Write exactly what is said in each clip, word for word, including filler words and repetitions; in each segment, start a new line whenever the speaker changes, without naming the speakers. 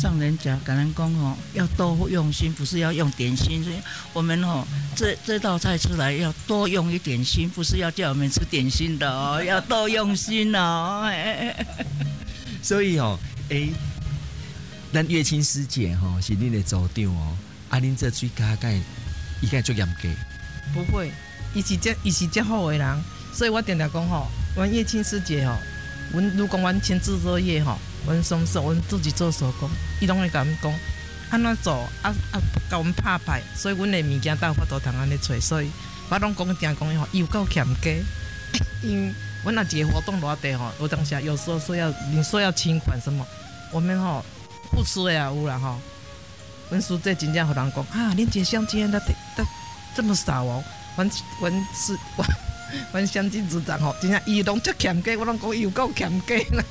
上人讲，感恩公哦，要多用心，不是要用点心。所以我们哦，这这道菜出来要多用一点心，不是要叫我们吃点心的哦，要多用心哦。
所以哦，哎，咱月清师姐吼、哦、是恁的组长哦，啊，恁这水加盖，伊该做严格。
不会，伊是这伊是这好的人，所以我常常讲吼，阮叶青师姐吼，阮如果阮亲自作业吼，阮什么事阮自己做手工，伊拢会甲阮讲安怎做，啊啊，甲阮拍牌，所以阮的物件都有法度通安尼找，所以我拢讲定讲吼，伊有够欠家，因为阮若一个活动偌地吼，有当时有时候说要你说要请款什么，我们吼付出的也有啦吼，阮叔这真正互人讲啊，恁一个相亲的得这么少哦，阮阮是阮阮相亲组长吼，真正伊拢足欠家，我拢讲伊有够欠家啦。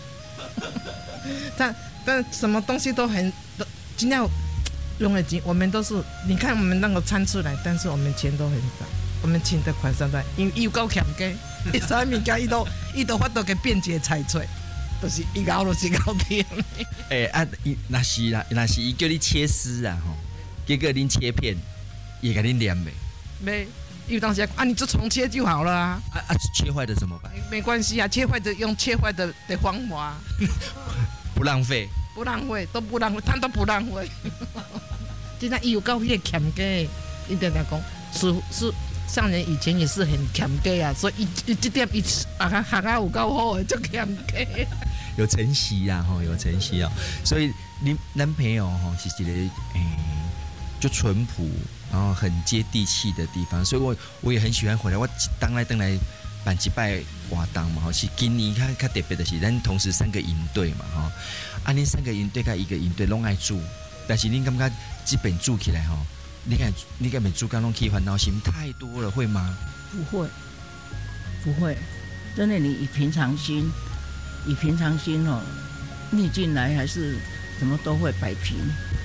但但什么东西都很真正用的钱，我们都是你看我们那个餐出来，但是我们钱都很少，我们请的款上在，因为伊有够欠家，伊啥物件伊都伊都法度给辩解采取，就是伊搞就是搞定。
哎、欸、啊，那是啦，那是伊叫你切丝啊吼，结果恁切片，也给恁黏呗。
没，因为当时啊，你就重切就好了啊。
啊啊，切坏的怎么办？
没关系啊，切坏的用切坏的的方法，
不浪费，
不浪费，都不浪费，他都不浪费。真的，伊有够迄个欠家，伊常常讲，师师上人以前也是很欠家啊，所以伊伊这点伊啊学啊有够好的，就欠家。
有承袭啦吼，有承袭哦。所以你男朋友吼是一个诶、欸，就淳朴，然后很接地气的地方，所以我我也很喜欢回来。我当来当来办一摆活动嘛，吼，是今年较较特别的是，咱同时三个营队嘛，吼，啊，恁三个营队甲一个营队拢爱煮，但是恁感觉这边煮起来吼，你看你感觉煮干拢起烦恼心太多了，会吗？
不会，不会，真的，你以平常心，以平常心哦，逆进来还是什么都会摆平，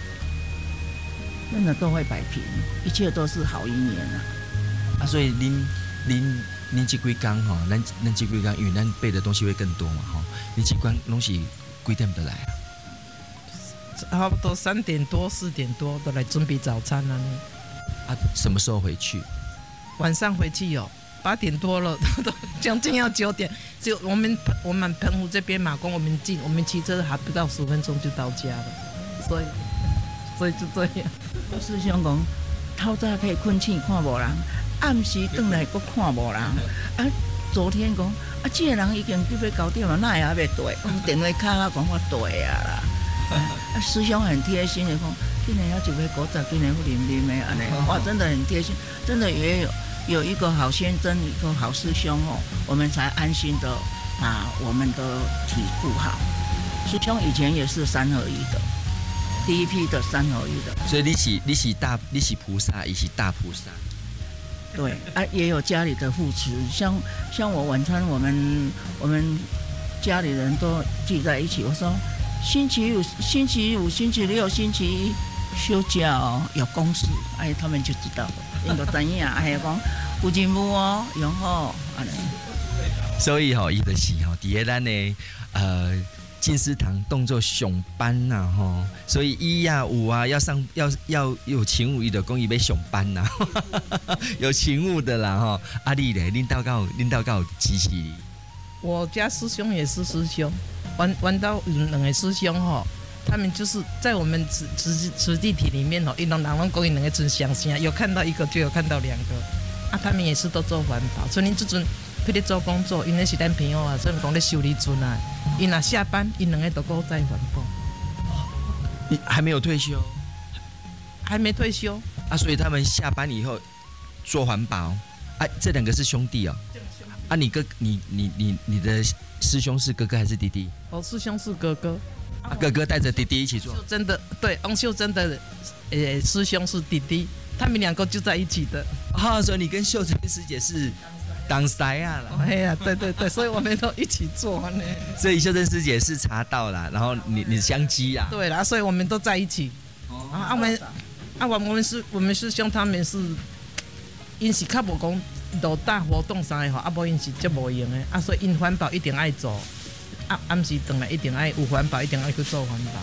真的都会摆平，一切都是好姻缘啊！
啊，所以恁恁恁这几天吼，咱咱这几天因为咱备的东西会更多嘛吼，恁这关拢是几点的来啊？
差不多三点多四点多都来准备早餐了呢。
啊，什么时候回去？
晚上回去哦，八点多了，都将近要九点。就我们我们澎湖这边马公我们近，我们骑车还不到十分钟就到家了，所以所以就这样。
师兄讲，透早可以困醒看无人，暗时转来阁看无人。啊，昨天讲啊，这个人已经准备九点了，哪会还袂对？我电话卡啊，讲我对啊啦。啊，师兄很贴心的讲，今年要一杯果汁，今年不啉啉的安尼，哇，真的很贴心，真的也有有一个好先生，一个好师兄哦，我们才安心的把我们的体顾好。师兄以前也是三合一的，第一批的三合一的，
所以你是你是大你是菩萨，也是大菩萨。
对啊，也有家里的扶持，像像我晚餐，我们我们家里人都聚在一起，我说。星期五、星期五、星期六、星期一休假哦，有公事，哎，他们就知道了，因为怎样，还有讲有任务哦，然后安尼。
所以吼、哦，伊就是吼，伫个咱的呃进师堂动作上班呐、啊、吼，所以伊呀有啊要上要要有勤务，伊就讲伊要上班呐、啊，有勤务的啦吼。啊你咧，恁兜有恁兜有支持你？
我家师兄也是师兄。玩玩到有两个师兄吼，他们就是在我们慈慈慈地体里面吼，一拢人拢讲伊两个真相信，有看到一个就有看到两个啊，他们也是都做环保，所以你这阵去咧做工作，因为是咱朋友啊，所以讲咧修理船啊，伊若下班，伊两个都够在环保。
你还没有退休？
还没退休
啊，所以他们下班以后做环保啊，这两个是兄弟哦。啊，你哥，你你你你的师兄是哥哥还是弟弟？
我师兄是哥哥，
啊，哥哥带着弟弟一起做。
真的对，王秀珍的呃师兄是弟弟，他们两个就在一起的。
啊，所以你跟秀珍师姐是当塞啊了。
哎呀，对对对，所以我们都一起做呢。
所以秀珍师姐是茶道啦，然后你你相机啊。
对啦，所以我们都在一起。哦、啊，我们啊，我们是我们师兄他们是，因是较无讲。都大活动啥的吼，啊无因是足无用的，啊所以因环保一定爱做，啊暗时转来一定爱有环保，一定爱去做环保。